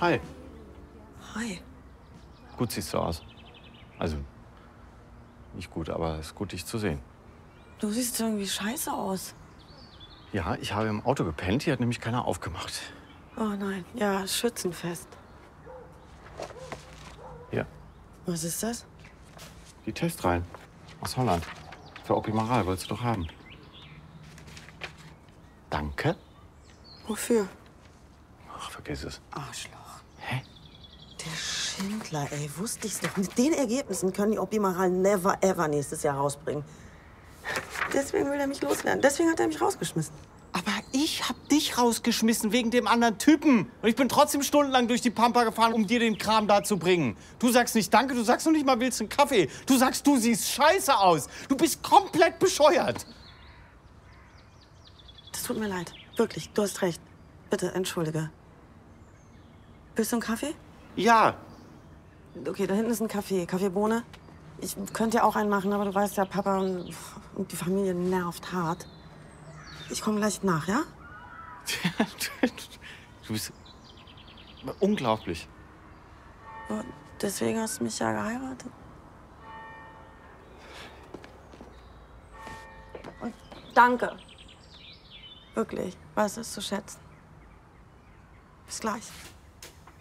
Hi. Hi. Gut siehst du aus. Also, nicht gut, aber es ist gut, dich zu sehen. Du siehst irgendwie scheiße aus. Ja, ich habe im Auto gepennt. Hier hat nämlich keiner aufgemacht. Oh nein, ja, Schützenfest. Hier, Was ist das? die Testreihen aus Holland. Für Opimaral wolltest du doch haben. Danke. Wofür? Ach, vergiss es. Arschloch. Hä? Der Schindler, ey, wusste ich's doch. Mit den Ergebnissen können die Opimaral never ever nächstes Jahr rausbringen. Deswegen will er mich loswerden. Deswegen hat er mich rausgeschmissen. Aber ich hab dich rausgeschmissen wegen dem anderen Typen. Und ich bin trotzdem stundenlang durch die Pampa gefahren, um dir den Kram da zu bringen. Du sagst nicht Danke, du sagst noch nicht mal, willst einen Kaffee. Du sagst, du siehst scheiße aus. Du bist komplett bescheuert. Das tut mir leid. Wirklich, du hast recht. Bitte, entschuldige. Willst du einen Kaffee? Ja. Okay, da hinten ist ein Kaffee. Kaffeebohne. Ich könnte ja auch einen machen, aber du weißt ja, Papa und die Familie nervt hart. Ich komme gleich nach, ja? Du bist unglaublich. Und deswegen hast du mich ja geheiratet. Und danke. Wirklich, weiß es zu schätzen. Bis gleich.